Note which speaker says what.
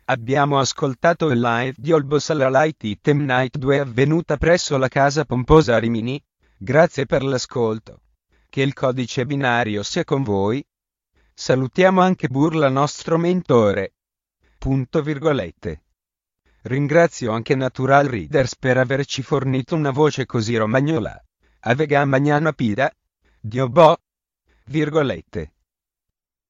Speaker 1: Abbiamo ascoltato il live di Olbos alla Light Item Night 2 avvenuta presso la Casa Pomposa a Rimini. Grazie per l'ascolto. Che il codice binario sia con voi. Salutiamo anche Burla nostro mentore. Punto virgolette. Ringrazio anche Natural Readers per averci fornito una voce così romagnola. Avega magnana pida. Dio boh. Virgolette.